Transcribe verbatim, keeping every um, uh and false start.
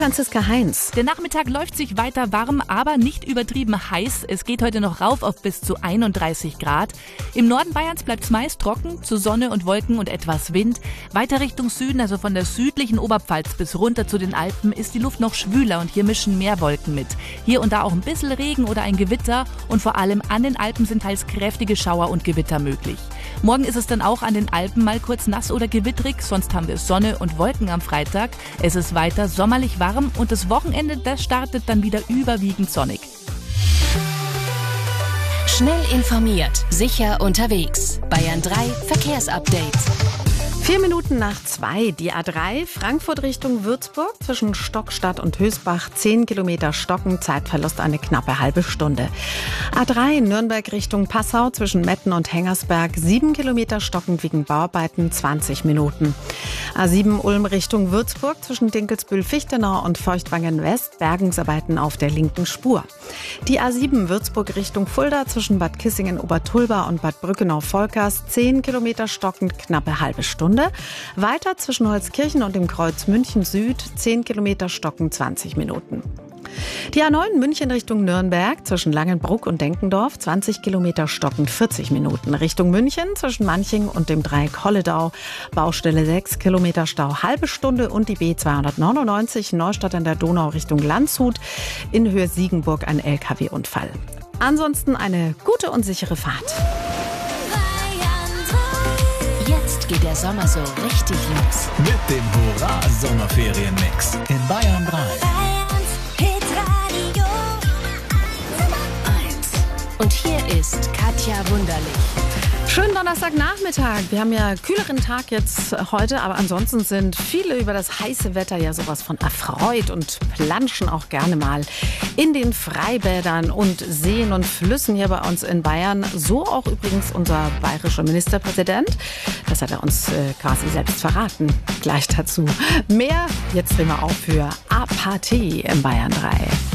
Franziska Heinz. Der Nachmittag läuft sich weiter warm, aber nicht übertrieben heiß. Es geht heute noch rauf auf bis zu einunddreißig Grad. Im Norden Bayerns bleibt es meist trocken, zu Sonne und Wolken und etwas Wind. Weiter Richtung Süden, also von der südlichen Oberpfalz bis runter zu den Alpen, ist die Luft noch schwüler und hier mischen mehr Wolken mit. Hier und da auch ein bisschen Regen oder ein Gewitter und vor allem an den Alpen sind teils kräftige Schauer und Gewitter möglich. Morgen ist es dann auch an den Alpen mal kurz nass oder gewittrig, sonst haben wir Sonne und Wolken am Freitag. Es ist weiter sommerlich warm. Und das Wochenende, das startet dann wieder überwiegend sonnig. Schnell informiert, sicher unterwegs. Bayern drei Verkehrsupdate. Vier Minuten nach zwei, die A drei, Frankfurt Richtung Würzburg, zwischen Stockstadt und Hösbach, zehn Kilometer Stocken, Zeitverlust eine knappe halbe Stunde. A drei, Nürnberg Richtung Passau, zwischen Metten und Hengersberg, sieben Kilometer Stocken wegen Bauarbeiten, zwanzig Minuten. A sieben, Ulm Richtung Würzburg, zwischen Dinkelsbühl-Fichtenau und Feuchtwangen-West, Bergungsarbeiten auf der linken Spur. Die A sieben, Würzburg Richtung Fulda, zwischen Bad Kissingen-Obertulba und Bad Brückenau-Volkers, zehn Kilometer Stocken, knappe halbe Stunde. Weiter zwischen Holzkirchen und dem Kreuz München Süd, zehn Kilometer Stocken, zwanzig Minuten. Die A neun München Richtung Nürnberg, zwischen Langenbruck und Denkendorf, zwanzig Kilometer Stocken, vierzig Minuten. Richtung München, zwischen Manching und dem Dreieck Holledau, Baustelle sechs Kilometer Stau, halbe Stunde. Und die B zweihundertneunundneunzig Neustadt an der Donau Richtung Landshut, in Höhe Siegenburg ein L K W-Unfall. Ansonsten eine gute und sichere Fahrt. Jetzt geht der Sommer so richtig los. Mit dem Hurra-Sommerferien-Mix in Bayern drei. Und hier ist Katja Wunderlich. Schönen Donnerstagnachmittag. Wir haben ja kühleren Tag jetzt heute, aber ansonsten sind viele über das heiße Wetter ja sowas von erfreut und planschen auch gerne mal in den Freibädern und Seen und Flüssen hier bei uns in Bayern. So auch übrigens unser bayerischer Ministerpräsident. Das hat er uns äh, quasi selbst verraten. Gleich dazu. Mehr, jetzt drehen wir auf für A Party in Bayern drei.